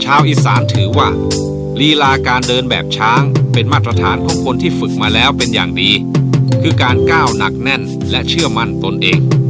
ชาวอีสานถือว่าลีลาการเดินแบบช้างเป็นมาตรฐานของคนที่ฝึกมาแล้วเป็นอย่างดีคือการก้าวหนักแน่นและเชื่อมั่นตนเอง